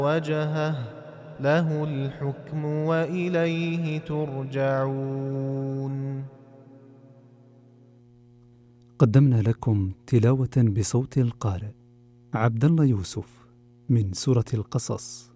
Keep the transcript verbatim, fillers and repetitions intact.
وجهه له الحكم وإليه ترجعون. قدمنا لكم تلاوة بصوت القارئ عبد الله يوسف من سورة القصص.